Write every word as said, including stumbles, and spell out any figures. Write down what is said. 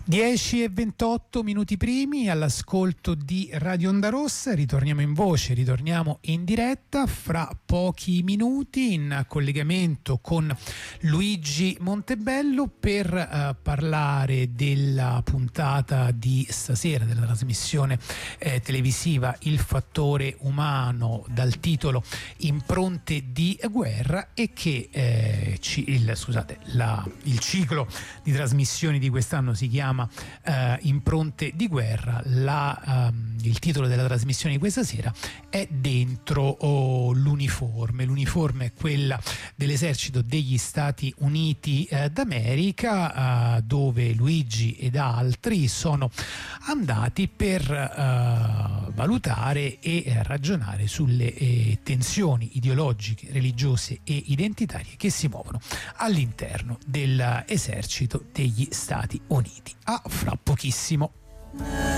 dieci e ventotto minuti primi all'ascolto di Radio Onda Rossa. Ritorniamo in voce, ritorniamo in diretta fra pochi minuti in collegamento con Luigi Montebello per uh, parlare della puntata di stasera della trasmissione eh, televisiva Il fattore umano, dal titolo Impronte di guerra, e che eh, ci, il, scusate, la, il ciclo di trasmissioni di quest'anno si chiama Uh, Impronte di guerra. La, um, il titolo della trasmissione di questa sera è Dentro oh, l'uniforme. L'uniforme è quella dell'esercito degli Stati Uniti uh, d'America, uh, dove Luigi ed altri sono andati per uh, valutare e ragionare sulle eh, tensioni ideologiche, religiose e identitarie che si muovono all'interno dell'esercito degli Stati Uniti. A fra pochissimo.